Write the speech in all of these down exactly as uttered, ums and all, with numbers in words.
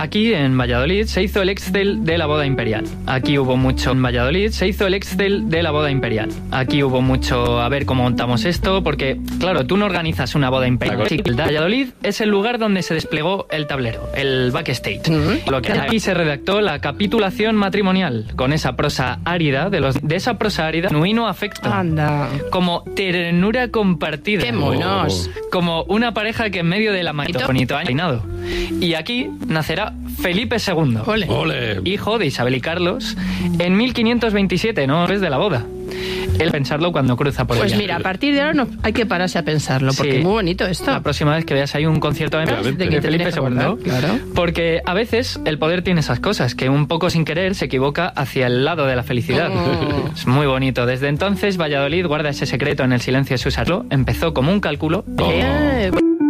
Aquí en Valladolid se hizo el Excel de la boda imperial. Aquí hubo mucho en Valladolid se hizo el Excel de la boda imperial. Aquí hubo mucho a ver cómo montamos esto, porque claro, tú no organizas una boda imperial. Valladolid es el lugar donde se desplegó el tablero, el backstage. Uh-huh. Lo que aquí se redactó la capitulación matrimonial, con esa prosa árida, de los de esa prosa árida, genuino afecto. Anda. Como ternura compartida. ¡Qué monos! Como una pareja que en medio de la manito bonito año reinado. Y aquí nacerá Felipe segundo, Ole. Ole. hijo de Isabel y Carlos, en mil quinientos veintisiete, no es de la boda. El pensarlo cuando cruza por Pues ella. mira, a partir de ahora no hay que pararse a pensarlo, porque Sí. es muy bonito esto. La próxima vez que veas ahí un concierto de, Claro, de de que te Felipe deja segundo, guardar, claro. porque a veces el poder tiene esas cosas, que un poco sin querer se equivoca hacia el lado de la felicidad. Oh. Es muy bonito. Desde entonces, Valladolid guarda ese secreto en el silencio de su salón. Empezó como un cálculo. Oh. Eh,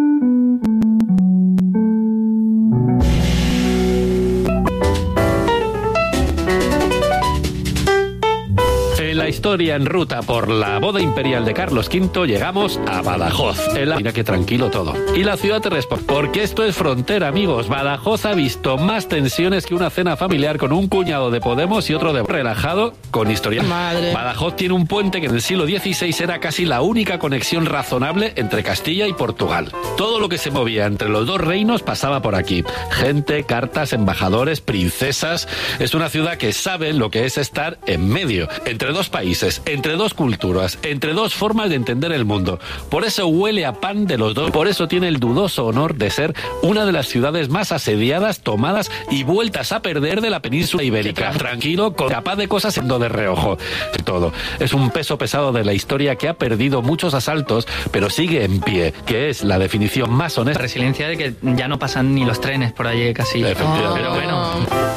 En la historia en ruta por la boda imperial de Carlos quinto llegamos a Badajoz. En la... Mira qué tranquilo todo. Y la ciudad te responde, porque esto es frontera, amigos. Badajoz ha visto más tensiones que una cena familiar con un cuñado de Podemos y otro de relajado con historia. Madre. Badajoz tiene un puente que en el siglo dieciséis era casi la única conexión razonable entre Castilla y Portugal. Todo lo que se movía entre los dos reinos pasaba por aquí. Gente, cartas, embajadores, princesas. Es una ciudad que sabe lo que es estar en medio, entre dos países, entre dos culturas, entre dos formas de entender el mundo. Por eso huele a pan de los dos. Por eso tiene el dudoso honor de ser una de las ciudades más asediadas, tomadas y vueltas a perder de la península ibérica. Tranquilo, con capaz de cosas siendo de reojo. Todo. Es un peso pesado de la historia que ha perdido muchos asaltos, pero sigue en pie, que es la definición más honesta. Resiliencia de que ya no pasan ni los trenes por allí casi. Efectivamente. Pero bueno.